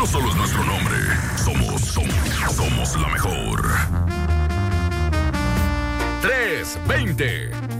solo es nuestro nombre. Somos la mejor. 320